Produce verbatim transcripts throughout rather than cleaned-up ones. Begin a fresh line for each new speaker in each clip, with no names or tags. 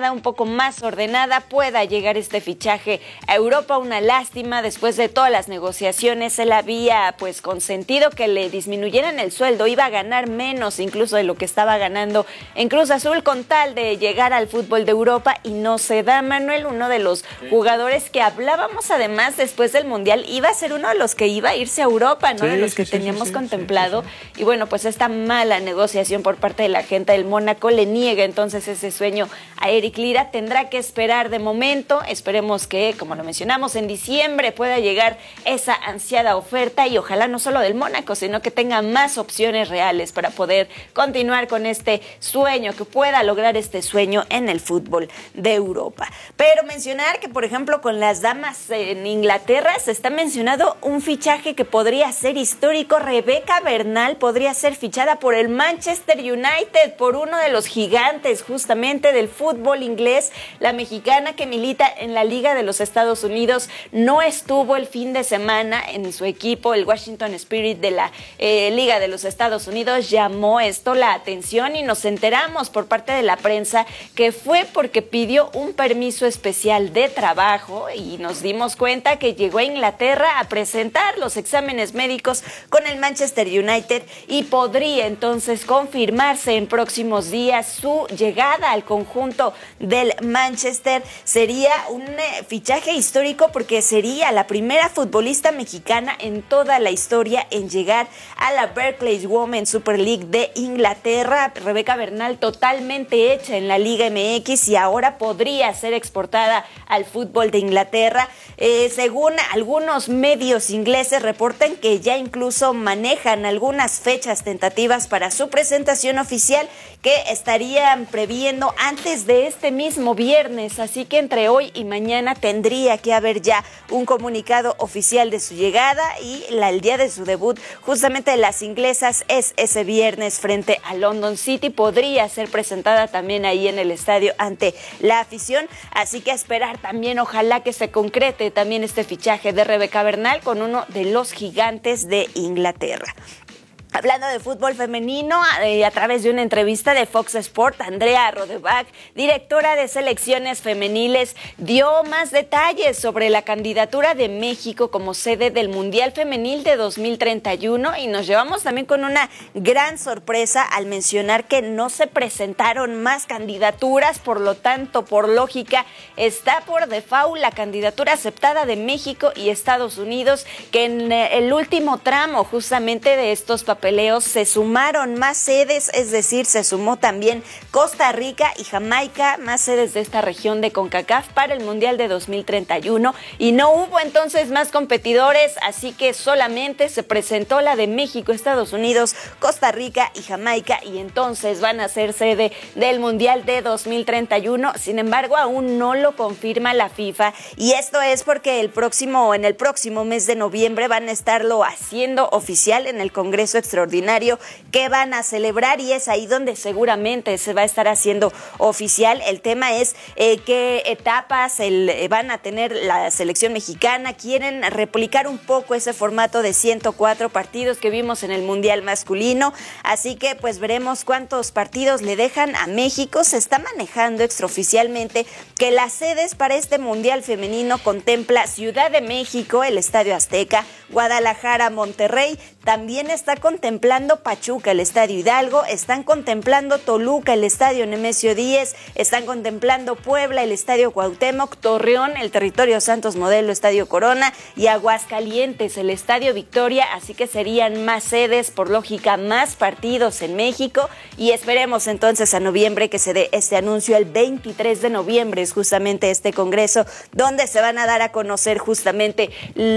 calmada, un poco más ordenada, pueda llegar este fichaje a Europa. Una lástima, después de todas las negociaciones, él había pues consentido que le disminuyeran el sueldo, iba a ganar menos incluso de lo que estaba ganando en Cruz Azul con tal de llegar al fútbol de Europa, y no se da. Manuel, uno de los jugadores que hablábamos además después del Mundial, iba a ser uno de los que iba a irse a Europa, ¿no? Sí, de los que sí, teníamos sí, sí, contemplado. Sí, sí, sí. Y bueno, pues esta mala negociación por parte de la gente del Mónaco le niega entonces ese sueño a Eric Lira. Tendrá que esperar de momento. Esperemos que, como lo mencionamos, en diciembre pueda llegar esa ansiada oferta, y ojalá no solo del Mónaco, sino que tenga más opciones reales para poder continuar con este sueño, que pueda lograr este sueño en el fútbol de Europa. Pero mencionar que, por ejemplo, con las damas en Inglaterra se está mencionando un fichaje que podría ser histórico. Rebeca Bernal podría ser fichada por el Manchester United, por uno de los gigantes justamente del fútbol inglés. La mexicana, que milita en la Liga de los Estados Unidos, no estuvo el fin de semana en su equipo, el Washington Spirit de la eh, Liga de los Estados Unidos. Llamó esto la atención y nos enteramos por parte de la prensa que fue porque pidió un permiso especial de trabajo, y nos dimos cuenta que llegó a Inglaterra a presentar los exámenes médicos con el Manchester United, y podría entonces confirmarse en próximos días su llegada al conjunto del Manchester. Sería un eh, fichaje histórico porque sería la primera futbolista mexicana en toda la historia en llegar a la Barclays Women's Super League de Inglaterra. Rebeca Bernal, totalmente hecha en la Liga M X, y ahora podría ser exportada al fútbol de Inglaterra. Eh, según algunos medios ingleses, reportan que ya incluso manejan algunas fechas tentativas para su presentación oficial, que estarían previendo antes de este mismo viernes. Así que entre hoy y mañana tendría que haber ya un comunicado oficial de su llegada, y la, el día de su debut justamente de las inglesas es ese viernes frente a London City. Podría ser presentada también ahí en el estadio ante la afición. Así que a esperar también, ojalá que se concrete también este fichaje de Rebeca Bernal con uno de los gigantes de Inglaterra. Hablando de fútbol femenino, eh, a través de una entrevista de Fox Sport, Andrea Rodebach, directora de selecciones femeniles, dio más detalles sobre la candidatura de México como sede del Mundial Femenil de dos mil treinta y uno, y nos llevamos también con una gran sorpresa al mencionar que no se presentaron más candidaturas. Por lo tanto, por lógica, está por default la candidatura aceptada de México y Estados Unidos, que en el último tramo justamente de estos papeles peleos se sumaron más sedes, es decir, se sumó también Costa Rica y Jamaica, más sedes de esta región de CONCACAF para el Mundial de dos mil treinta y uno, y no hubo entonces más competidores, así que solamente se presentó la de México, Estados Unidos, Costa Rica y Jamaica, y entonces van a ser sede del Mundial de dos mil treinta y uno. Sin embargo, aún no lo confirma la FIFA, y esto es porque el próximo, en el próximo mes de noviembre van a estarlo haciendo oficial en el Congreso Extraordinario que van a celebrar, y es ahí donde seguramente se va a estar haciendo oficial. El tema es eh, qué etapas el, eh, van a tener la selección mexicana. Quieren replicar un poco ese formato de ciento cuatro partidos que vimos en el Mundial masculino, así que pues veremos cuántos partidos le dejan a México. Se está manejando extraoficialmente que las sedes para este Mundial femenino contempla Ciudad de México, el Estadio Azteca, Guadalajara, Monterrey, también está contemplando Pachuca, el Estadio Hidalgo, están contemplando Toluca, el Estadio Nemesio Díez, están contemplando Puebla, el Estadio Cuauhtémoc, Torreón, el Territorio Santos Modelo, Estadio Corona, y Aguascalientes, el Estadio Victoria. Así que serían más sedes, por lógica, más partidos en México, y esperemos entonces a noviembre que se dé este anuncio. El veintitrés de noviembre es justamente este congreso donde se van a dar a conocer justamente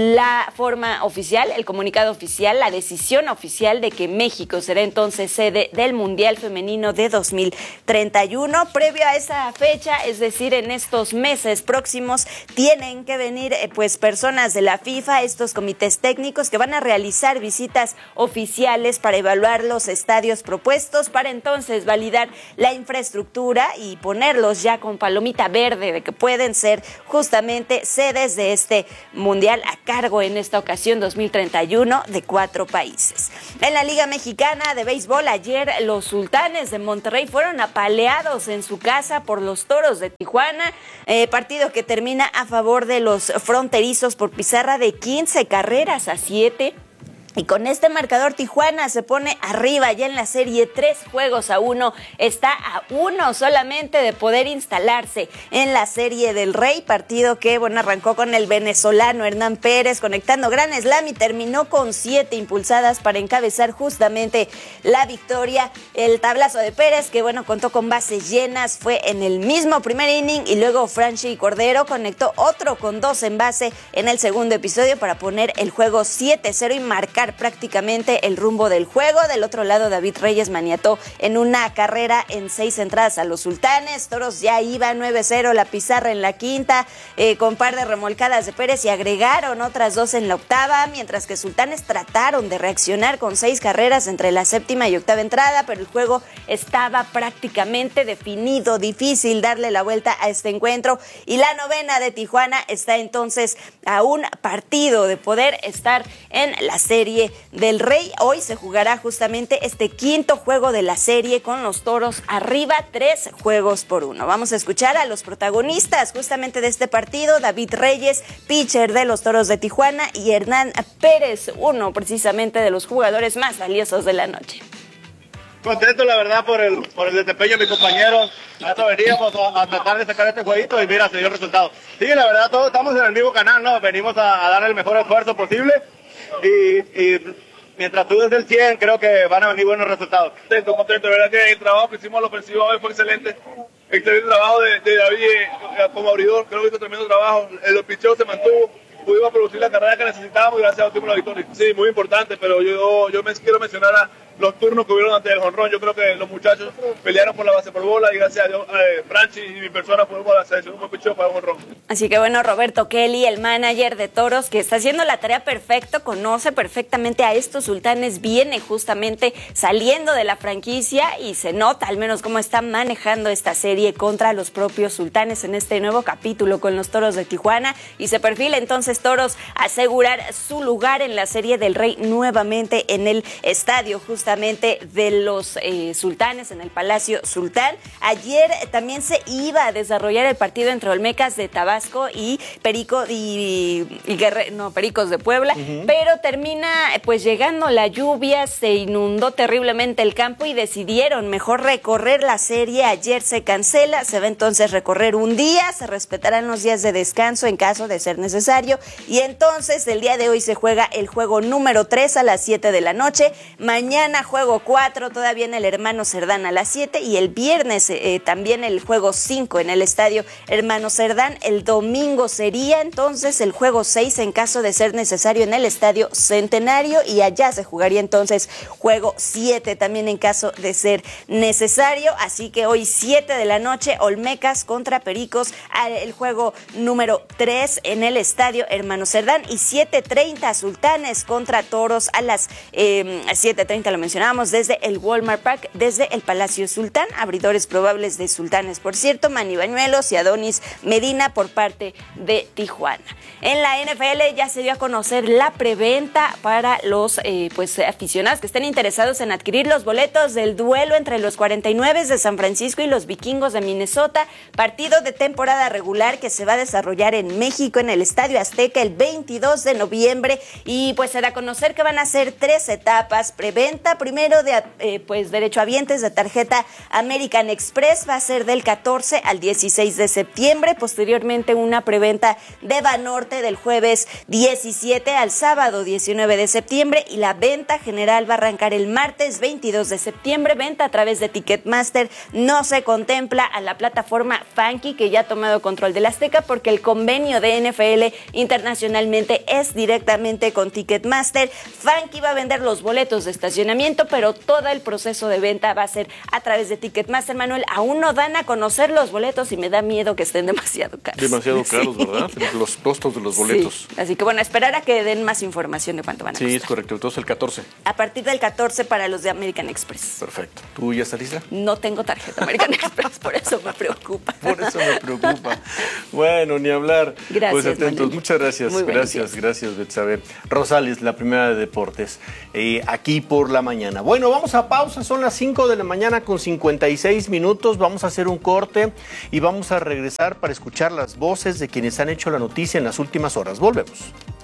la forma oficial, el comunicado oficial, la decisión oficial de que México será entonces sede del Mundial Femenino de dos mil treinta y uno. Previo a esa fecha, es decir, en estos meses próximos, tienen que venir eh, pues personas de la FIFA, estos comités técnicos que van a realizar visitas oficiales para evaluar los estadios propuestos, para entonces validar la infraestructura y ponerlos ya con palomita verde de que pueden ser justamente sedes de este Mundial, a cargo en esta ocasión dos mil treinta y uno de cuatro países. En la Liga Mexicana de Béisbol, ayer los Sultanes de Monterrey fueron apaleados en su casa por los Toros de Tijuana, eh, partido que termina a favor de los fronterizos por pizarra de quince carreras a siete. Y con este marcador Tijuana se pone arriba ya en la serie, tres juegos a uno. Está a uno solamente de poder instalarse en la Serie del Rey, partido que bueno arrancó con el venezolano Hernán Pérez conectando gran slam y terminó con siete impulsadas para encabezar justamente la victoria. El tablazo de Pérez, que bueno contó con bases llenas, fue en el mismo primer inning y luego Franchi Cordero conectó otro con dos en base en el segundo episodio para poner el juego siete cero y marcar prácticamente el rumbo del juego. Del otro lado, David Reyes maniató en una carrera en seis entradas a los Sultanes. Toros ya iba nueve cero la pizarra en la quinta, eh, con par de remolcadas de Pérez y agregaron otras dos en la octava, mientras que Sultanes trataron de reaccionar con seis carreras entre la séptima y octava entrada, pero el juego estaba prácticamente definido, difícil darle la vuelta a este encuentro, y la novena de Tijuana está entonces a un partido de poder estar en la Serie del Rey. Hoy se jugará justamente este quinto juego de la serie con los Toros arriba, tres juegos por uno. Vamos a escuchar a los protagonistas justamente de este partido: David Reyes, pitcher de los Toros de Tijuana, y Hernán Pérez, uno precisamente de los jugadores más valiosos de la noche.
Contento, la verdad, por el, por el desempeño de mis compañeros. Hasta veníamos a, a tratar de sacar este jueguito y mira, se dio el resultado. Sí, la verdad, todos estamos en el mismo canal, ¿no? Venimos a, a dar el mejor esfuerzo posible. Y, y mientras tú des el cien, creo que van a venir buenos resultados.
Contento, contento, de verdad que el trabajo que hicimos a la ofensiva hoy fue excelente. Excelente trabajo de, de David eh, como abridor, creo que hizo tremendo trabajo. El picheo se mantuvo, pudimos producir la carrera que necesitábamos y gracias a Dios tuvimos la victoria. Sí, muy importante, pero yo, yo me quiero mencionar a los turnos que hubieron ante el jonrón. Yo creo que los muchachos pelearon por la base por bola y gracias a Dios, eh, Franchi y mi persona pudimos hacer un buen picheo para el jonrón.
Así que bueno, Roberto Kelly, el manager de Toros, que está haciendo la tarea perfecto, conoce perfectamente a estos Sultanes, viene justamente saliendo de la franquicia y se nota al menos cómo está manejando esta serie contra los propios Sultanes en este nuevo capítulo con los Toros de Tijuana, y se perfila entonces Toros asegurar su lugar en la Serie del Rey nuevamente en el estadio justamente de los eh, Sultanes, en el Palacio Sultán. Ayer eh, también se iba a desarrollar el partido entre Olmecas de Tabasco y Perico y, y Guerre, no, Pericos de Puebla, uh-huh. pero termina pues llegando la lluvia, se inundó terriblemente el campo y decidieron mejor recorrer la serie. Ayer se cancela, se va entonces recorrer un día, se respetarán los días de descanso en caso de ser necesario, y entonces el día de hoy se juega el juego número tres a las siete de la noche. Mañana juego cuatro todavía en el Hermano Cerdán a las siete, y el viernes eh, también el juego cinco en el estadio Hermano Cerdán. El domingo sería entonces el juego seis en caso de ser necesario en el estadio Centenario, y allá se jugaría entonces juego siete también en caso de ser necesario. Así que hoy siete de la noche Olmecas contra Pericos, el juego número tres en el estadio Hermano Cerdán, y siete treinta Sultanes contra Toros a las eh, siete treinta, lo mencionábamos, desde el Walmart Park, desde el Palacio Sultán. Abridores probables de Sultanes, por cierto, Manny Bañuelos y Adonis Medina por parte de Tijuana. En la N F L ya se dio a conocer la preventa para los eh, pues aficionados que estén interesados en adquirir los boletos del duelo entre los cuarenta y nueve de San Francisco y los Vikingos de Minnesota, partido de temporada regular que se va a desarrollar en México en el Estadio Azteca el veintidós de noviembre, y pues se da a conocer que van a ser tres etapas. Preventa primero de eh, pues derechohabientes de tarjeta American Express, va a ser del catorce al dieciséis de septiembre, posteriormente una preventa de Banorte del jueves diecisiete al sábado diecinueve de septiembre, y la venta general va a arrancar el martes veintidós de septiembre, venta a través de Ticketmaster. No se contempla a la plataforma Funky, que ya ha tomado control del Azteca, porque el convenio de N F L internacionalmente es directamente con Ticketmaster. Funky va a vender los boletos de estacionamiento, pero todo el proceso de venta va a ser a través de Ticketmaster. Manuel, aún no dan a conocer los boletos y me da miedo que estén demasiado caros.
Demasiado caros, sí. ¿Verdad? Los costos de los boletos.
Sí. Así que bueno, esperar a que den más información de cuánto van a
sí,
costar.
Sí, es correcto. Entonces el catorce.
A partir del catorce para los de American Express.
Perfecto. ¿Tú ya estás lista?
No tengo tarjeta American Express, por eso me preocupa.
Por eso me preocupa.
Bueno, ni hablar.
Gracias,
Pues atentos.
Manuel.
Muchas gracias.
Muy buenos
Gracias,
días.
gracias, Betsabe. Rosales, la primera de deportes, eh, aquí por la mañana. Bueno, vamos a pausa. Son las cinco de la mañana con cincuenta y seis minutos. Vamos a hacer un corte y vamos a regresar para escuchar las voces de quienes han hecho la noticia en las últimas horas. Volvemos.